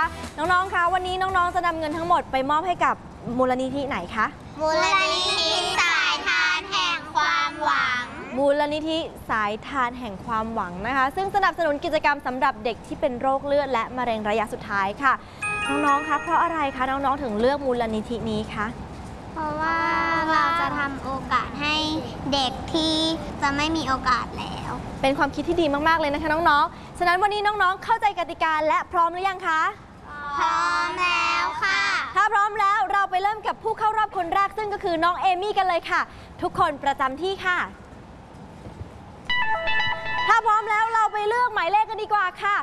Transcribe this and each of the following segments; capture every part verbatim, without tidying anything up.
น้องๆคะวันนี้น้องๆจะนำเงินทั้งหมดไปมอบให้กับมูลนิธิไหนคะมูลนิธิสายทานแห่งความหวังมูลนิธิสายทานแห่งความหวังนะคะซึ่งสนับสนุนกิจกรรมสำหรับเด็กที่เป็นโรคเลือดและมะเร็งระยะสุดท้ายค่ะน้องๆคะเพราะอะไรคะน้องๆถึงเลือกมูลนิธินี้คะเพราะว่าเราจะทำโอกาสให้เด็กที่จะไม่มีโอกาสแล้วเป็นความคิดที่ดีมากๆเลยนะคะน้องๆฉะนั้นวันนี้น้องๆเข้าใจกติกาและพร้อมหรือยังคะพร้อมแล้วค่ะถ้าพร้อมแล้วเราไปเริ่มกับผู้เข้ารอบคนแรกซึ่งก็คือน้องเอมี่กันเลยค่ะทุกคนประจำที่ค่ะถ้าพร้อมแล้วเราไปเลือกหมายเลขกันดีกว่าค่ะ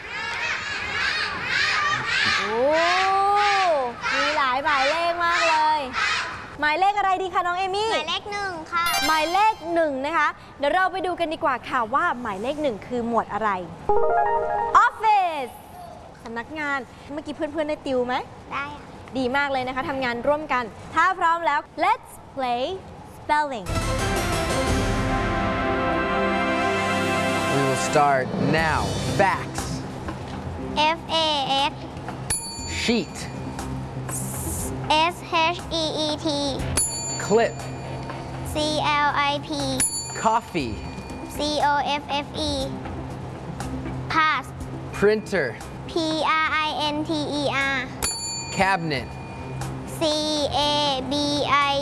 โอ้มีหลายหมายเลขมากเลยหมายเลขอะไรดีคะน้องเอมี่หมายเลขหนึ่งค่ะหมายเลขหนึ่งนะคะเดี๋ยวเราไปดูกันดีกว่าค่ะว่าหมายเลขหนึ่งคือหมวดอะไร Office สำนักงานเมื่อกี้เพื่อนๆได้ติวไหมได้ดีมากเลยนะคะทำงานร่วมกันถ้าพร้อมแล้ว let's play spelling We will start now. Facts. F A X Sheet. S H E E T Clip. C L I P Coffee. C O F F E Pass Printer. P R I N T E R Cabinet. C A B I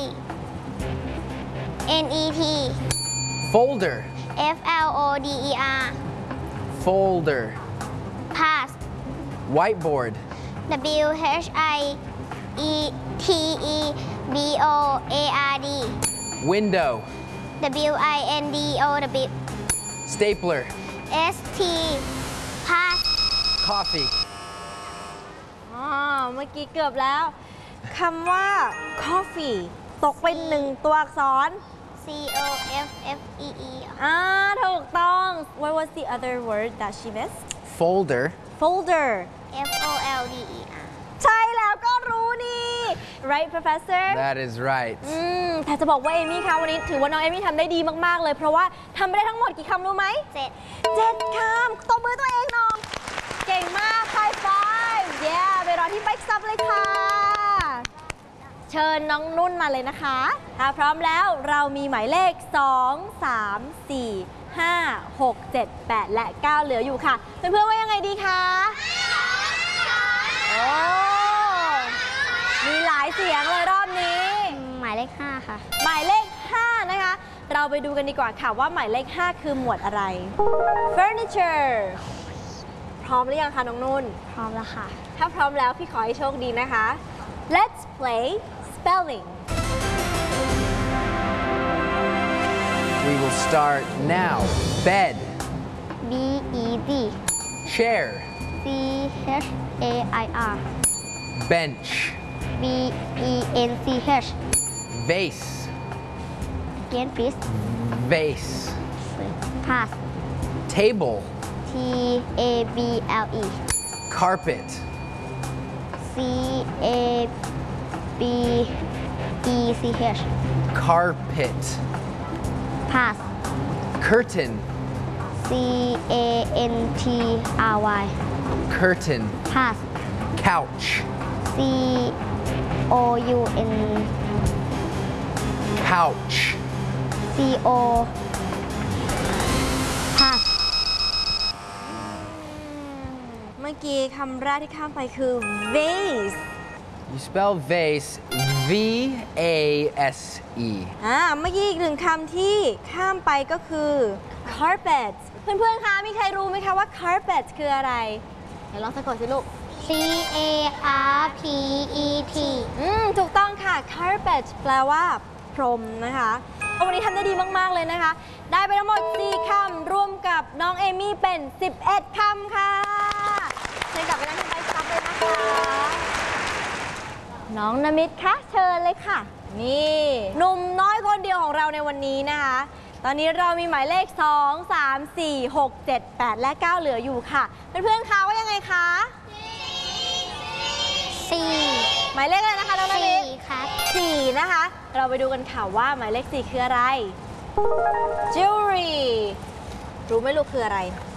N E T Folder. F L O D E R Folder. Pass Whiteboard. W H I E T E B O A R D Window. W I N D O W Stapler. S T Pass Coffee. อ๋อเมื่อกี้เกือบแล้วคำว่า coffee ตกเป็นหนึ่งตัวอักษร C O F F E E อ่าถูกต้อง What was the other word that she missed Folder. Folder F O L D E R ใช่แล้วก็รู้นี่ right professor That is right อืมแต่จะบอกว่าเอมี่คะวันนี้ถือว่าน้องเอมี่ทำได้ดีมากๆเลยเพราะว่าทำไปได้ทั้งหมดกี่คำรู้ไหมเจ็ดเจ็ดคำตบมือตัวเองน้องเก่งมาก high five yeah ไปรอที่ bike stop เลยค่ะเชิญน้องนุ่นมาเลยนะคะถ้าพร้อมแล้วเรามีหมายเลขสอง สาม สี่ ห้า หก เจ็ด แปด และ เก้า เหลืออยู่ค่ะเพื่อนๆว่ายังไงดีคะโอ้มีหลายเสียงเลยรอบนี้หมายเลขห้าค่ะหมายเลขห้านะคะเราไปดูกันดีกว่าค่ะว่าหมายเลขห้าคือหมวดอะไร Furniture พร้อมหรือยังคะน้องนุ่นพร้อมแล้วค่ะถ้าพร้อมแล้วพี่ขอให้โชคดีนะคะ Let's play spelling We will start now. Bed. B E D Chair. C H A I R Bench. B E N C H Vase. Again please Vase. Pass Table. T A B L E Carpet. C A B E C H Carpet. Pass Curtain. C A N T R Y Curtain. Pass Couch. C O U N Couch. C O Pass เมื่อกี้คำแรกที่ข้ามไปคือ vase You spell vase V A S E อ่าเมื่อกี้อีกหนึ่งคำที่ข้ามไปก็คือ carpet เพื่อนๆคะมีใครรู้ไหมคะว่า carpet คืออะไรเดี๋ยวลองสะกดสิลูก C A R P E T อืมถูกต้องค่ะ carpet แปลว่าพรมนะคะวันนี้ทำได้ดีมากๆเลยนะคะได้ไปทั้งหมดสี่คำรวมกับน้องเอมี่เป็นสิบเอ็ดคำค่ะเชิญกลับไปนั่งที่ไบค์ซับเลยนะคะน้องนมิตคะเชิญเลยค่ะนี่หนุ่มน้อยคนเดียวของเราในวันนี้นะคะตอนนี้เรามีหมายเลขสอง สาม สี่ หก เจ็ด แปด และ เก้า เหลืออยู่ค่ะเพื่อนๆคะว่ายังไงคะสี่หมายเลขอะไรนะคะน้องนมิตสี่ครับสี่นะคะเราไปดูกันค่ะว่าหมายเลขสี่คืออะไร jewelry รู้ไหมลูกคืออะไร